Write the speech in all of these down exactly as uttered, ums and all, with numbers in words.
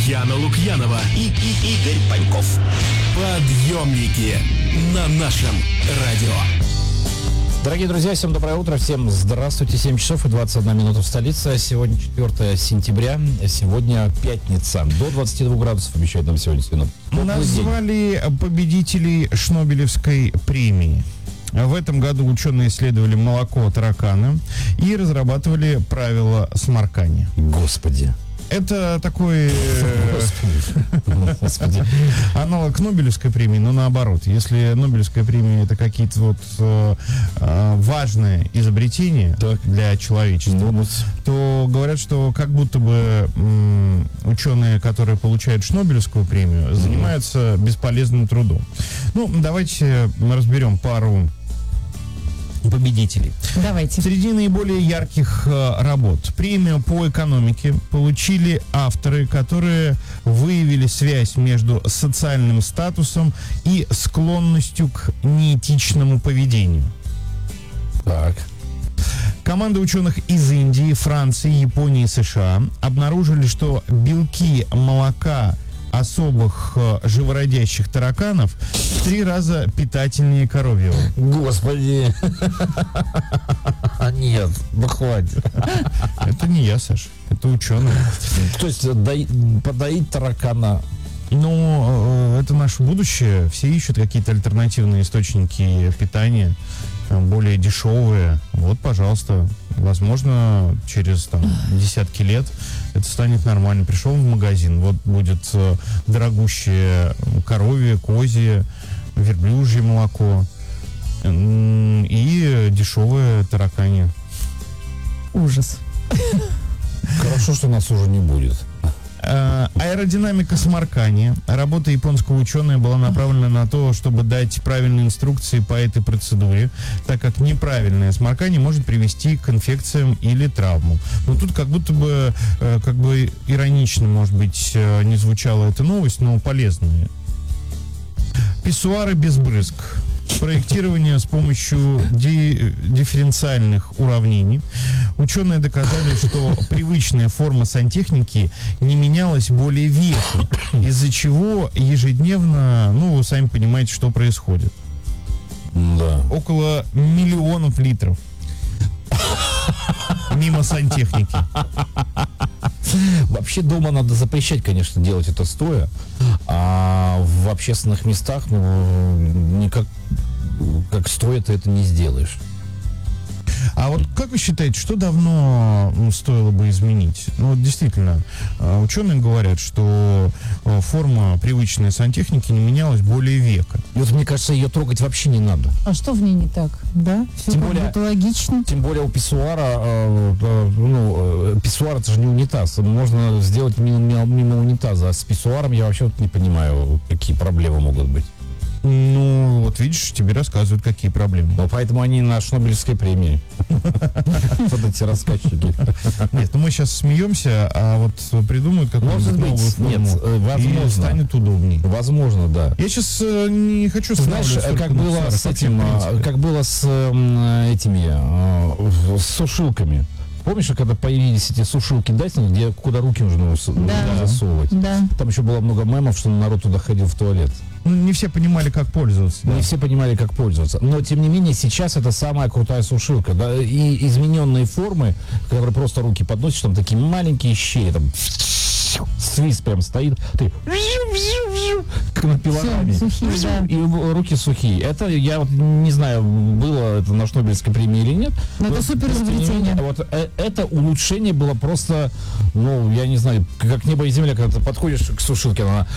Яна Лукьянова и, и Игорь Паньков. Подъемники на нашем радио. Дорогие друзья, всем доброе утро, всем здравствуйте. семь часов и двадцать одна минута в столице. Сегодня четвёртое сентября, сегодня пятница. До двадцати двух градусов обещают нам сегодня синоптики. Назвали победителей Шнобелевской премии. В этом году ученые исследовали молоко таракана и разрабатывали правила сморкания. Господи. Это такой Господи. Господи. аналог Нобелевской премии, но наоборот. Если Нобелевская премия — это какие-то вот э, э, важные изобретения Так. для человечества, Ну, то говорят, что как будто бы м, ученые, которые получают Шнобелевскую премию, занимаются бесполезным трудом. Ну, давайте разберем пару победителей. Давайте. Среди наиболее ярких э, работ премию по экономике получили авторы, которые выявили связь между социальным статусом и склонностью к неэтичному поведению. так. Команда ученых из Индии, Франции, Японии и США обнаружили, что белки молока особых э, живородящих тараканов в три раза питательнее коровьего. Господи. Нет, ну хватит. Это не я, Саш, это ученые. То есть дай- подоить таракана. Ну, э, это наше будущее. Все ищут какие-то альтернативные источники питания, э, более дешевые. Вот, пожалуйста. Возможно, через там, десятки лет это станет нормально. Пришел в магазин, вот будет э, дорогущее коровье, козье, верблюжье молоко м, и дешевое тараканье. Ужас. Хорошо, что нас уже не будет. Э, Аэродинамика сморкания. Работа японского ученого была направлена на то, чтобы дать правильные инструкции по этой процедуре, так как неправильное сморкание может привести к инфекциям или травмам. Но тут как будто бы, э, как бы иронично, может быть, э, не звучала эта новость, но полезная. Писсуары без брызг. Проектирование с помощью ди- дифференциальных уравнений. Ученые доказали, что привычная форма сантехники не менялась более века, из-за чего ежедневно, ну, вы сами понимаете, что происходит. Да. Около миллионов литров мимо сантехники. Вообще дома надо запрещать, конечно, делать это стоя, а в общественных местах, ну, никак как стоя ты это не сделаешь. А вот как вы считаете, что давно м, стоило бы изменить? Ну, вот действительно, э, ученые говорят, что э, форма привычной сантехники не менялась более века. И вот мне кажется, ее трогать вообще не надо. А что в ней не так? Да? Все Тем как более- будто логично. Тем более у писсуара, э, э, ну, э, писсуар — это же не унитаз. Можно сделать мимо, мимо- мимо унитаза. А с писсуаром я вообще вот не понимаю, какие проблемы могут быть. Ну, вот видишь, тебе рассказывают, какие проблемы. Но поэтому они на Шнобелевской премии. Вот эти рассказчики. Нет, ну мы сейчас смеемся, а вот придумают какую-нибудь Может быть, новую форму, нет, э, и возможно. станет удобней. Возможно, да. Я сейчас э, не хочу Ты знаешь, останавливаться как только на было писсуарах, с вообще, этим, в а, принципе. как было с м, этими, а, с сушилками. Помнишь, когда появились эти сушилки Dyson, где куда руки нужно с- Да. засовывать? Да. Там еще было много мемов, что народ туда ходил в туалет. Ну, не все понимали, как пользоваться. Не да. все понимали, как пользоваться. Но, тем не менее, сейчас это самая крутая сушилка. Да? И измененные формы, которые просто руки подносишь, там такие маленькие щели, там свист прям стоит, ты как на пилораме. Всё, сухие, да. И руки сухие. Это, я вот не знаю, было это на Шнобелевской премии или нет. Но это Вот, супер тем не изобретение. менее, Вот э, это улучшение было просто, ну, я не знаю, как небо и земля, когда ты подходишь к сушилке, она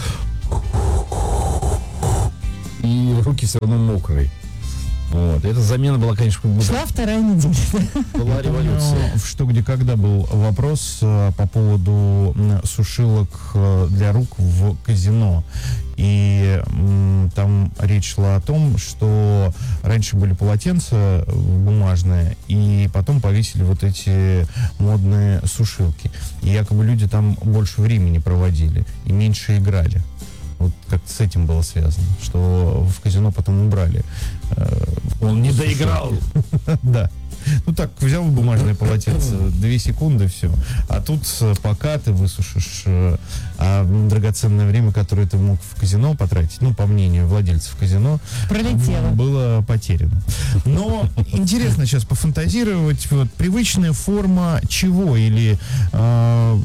и руки все равно мокрые. Вот. Эта замена была, конечно, как будто Шла вторая неделя. была революция. В «Что, где, когда» был вопрос э, по поводу м, сушилок э, для рук в казино. И м, там речь шла о том, что раньше были полотенца бумажные, и потом повесили вот эти модные сушилки. И якобы люди там больше времени проводили и меньше играли. Вот как-то с этим было связано, что в казино потом убрали. э, Он не сушилки. доиграл. Да. Ну так, взял бумажное полотенце, две секунды, все. А тут э, пока ты высушишь, э, а драгоценное время, которое ты мог в казино потратить, ну, по мнению владельцев казино, Пролетело. было потеряно. Но интересно сейчас пофантазировать, вот, привычная форма чего, или э,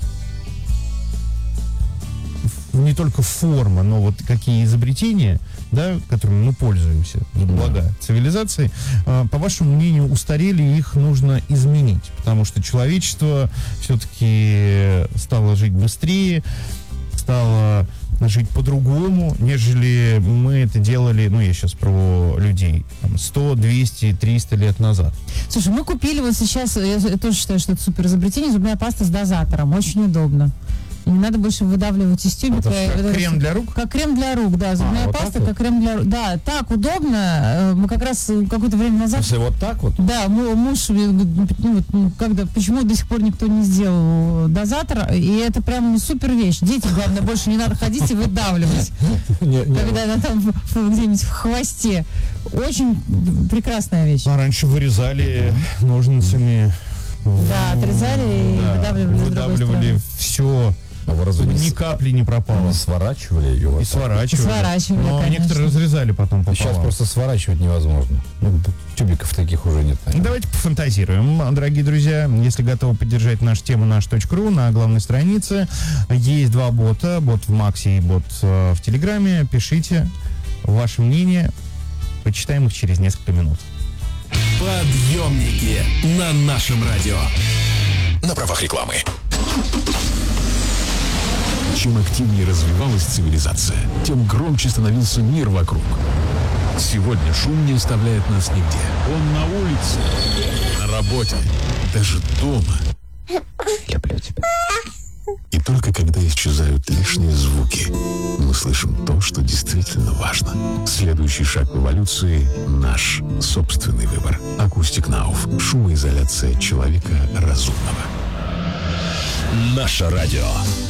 не только форма, но вот какие изобретения, да, которыми мы пользуемся, за блага цивилизации, э, по вашему мнению, устарели, их нужно изменить, потому что человечество все-таки стало жить быстрее, стало жить по-другому, нежели мы это делали, ну, я сейчас про людей, там, сто, двести, триста лет назад. Слушай, мы купили вот сейчас, я, я тоже считаю, что это супер изобретение, зубная паста с дозатором. Очень удобно. И не надо больше выдавливать из тюбика. Это как крем для рук? Как крем для рук, да. Зубная А, вот паста так как крем для рук. Да, так удобно. Мы как раз какое-то время назад... Если вот так вот, Да, мой муж, ну, вот, ну, когда, почему до сих пор никто не сделал дозатор, и это прям супер вещь. Дети, главное, больше не надо ходить и выдавливать, не- не- когда она там в- в- где-нибудь в хвосте. Очень прекрасная вещь. А раньше вырезали ножницами. Да, отрезали и Да, выдавливали с другой выдавливали стороны. все, а вы разве чтобы не ни с- капли не пропало. не сворачивали ее? вот И так? сворачивали. Сворачивали, Но конечно. некоторые разрезали потом пополам. Сейчас просто сворачивать невозможно. Ну, тюбиков таких уже нет. наверное. Давайте пофантазируем, дорогие друзья. Если готовы поддержать нашу тему наш точка ру на главной странице, есть два бота, бот в Максе и бот э, в Телеграме. Пишите ваше мнение, почитаем их через несколько минут. Подъемники на нашем радио. На правах рекламы. Чем активнее развивалась цивилизация, тем громче становился мир вокруг. Сегодня шум не оставляет нас нигде. Он на улице, на работе, даже дома. Люблю тебя. И только когда исчезают лишние звуки, мы слышим то, что действительно важно. Следующий шаг в эволюции – наш собственный выбор. Acoustic Now. Шумоизоляция человека разумного. Наше радио.